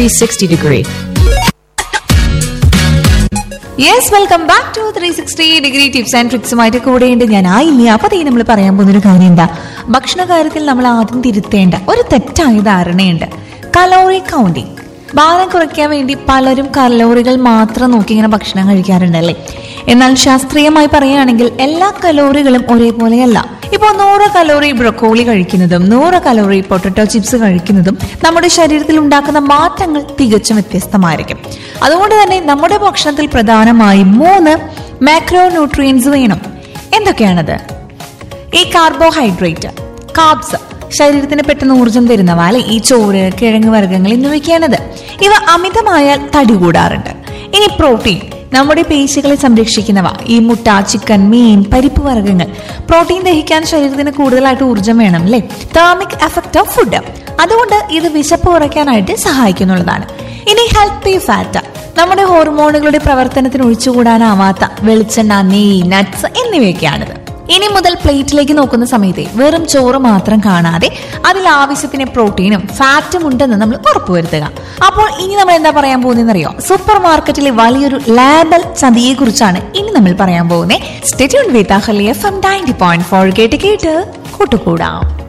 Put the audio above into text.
360 degree. Yes, welcome back to 360 degree tips and ട്രിക്സുമായിട്ട് കൂടെയുണ്ട് ഞാൻ ആയില്ല. അപ്പൊ അതേ നമ്മൾ പറയാൻ പോകുന്നൊരു കാര്യം എന്താ, ഭക്ഷണ കാര്യത്തിൽ നമ്മൾ ആദ്യം തിരുത്തേണ്ട ഒരു തെറ്റായ ധാരണയുണ്ട്, കലോറി കൗണ്ടിങ്. ഭാരം കുറയ്ക്കാൻ വേണ്ടി പലരും കലോറികൾ മാത്രം നോക്കി ഇങ്ങനെ ഭക്ഷണം കഴിക്കാറുണ്ടല്ലേ. എന്നാൽ ശാസ്ത്രീയമായി പറയുകയാണെങ്കിൽ എല്ലാ കലോറികളും ഒരേപോലെയല്ല. ഇപ്പോൾ 100 കലോറി ബ്രൊക്കോളി കഴിക്കുന്നതും 100 കലോറി പൊട്ടറ്റോ ചിപ്സ് കഴിക്കുന്നതും നമ്മുടെ ശരീരത്തിൽ ഉണ്ടാക്കുന്ന മാറ്റങ്ങൾ തികച്ചും വ്യത്യസ്തമായിരിക്കും. അതുകൊണ്ട് തന്നെ നമ്മുടെ ഭക്ഷണത്തിൽ പ്രധാനമായും 3 മാക്രോ ന്യൂട്രിയൻസ് വേണം. എന്തൊക്കെയാണത്? ഈ കാർബോഹൈഡ്രേറ്റ്, കാർബ്സ്, ശരീരത്തിന് പെട്ടെന്ന് ഊർജ്ജം തരുന്നവ അല്ലെ, ഈ ചോറ്, കിഴങ്ങ് വർഗ്ഗങ്ങൾ എന്നിവയ്ക്കാണത്. ഇവ അമിതമായാൽ തടി കൂടാറുണ്ട്. ഇനി പ്രോട്ടീൻ, നമ്മുടെ പേശികളെ സംരക്ഷിക്കുന്നവ, ഈ മുട്ട, ചിക്കൻ, മീൻ, പരിപ്പ് വർഗ്ഗങ്ങൾ. പ്രോട്ടീൻ ദഹിക്കാൻ ശരീരത്തിന് കൂടുതലായിട്ട് ഊർജ്ജം വേണം അല്ലെ, തെർമിക് എഫക്ട് ഓഫ് ഫുഡ്. അതുകൊണ്ട് ഇത് വിശപ്പ് കുറയ്ക്കാനായിട്ട് സഹായിക്കുന്നുള്ളതാണ്. ഇനി ഹെൽത്തി ഫാറ്റ്, നമ്മുടെ ഹോർമോണുകളുടെ പ്രവർത്തനത്തിന് ഒഴിച്ചുകൂടാനാവാത്ത വെളിച്ചെണ്ണ, നെയ്യ്, നട്ട്സ് എന്നിവയൊക്കെയാണിത്. ഇനി മുതൽ പ്ലേറ്റിലേക്ക് നോക്കുന്ന സമയത്ത് വെറും ചോറ് മാത്രം കാണാതെ അതിൽ ആവശ്യത്തിന് പ്രോട്ടീനും ഫാറ്റും ഉണ്ടെന്ന് നമ്മൾ ഉറപ്പുവരുത്തുക. അപ്പോൾ ഇനി നമ്മൾ എന്താ പറയാൻ പോകുന്നതെന്നറിയോ? സൂപ്പർ മാർക്കറ്റിലെ വലിയൊരു ലേബൽ ചതിയെ കുറിച്ചാണ് ഇനി നമ്മൾ പറയാൻ പോകുന്നത്. സ്റ്റേ ട്യൂൺഡ് വിത്ത് അഹല്യ FM 90.4 കേട്ട് കൂട്ടുകൂടാം.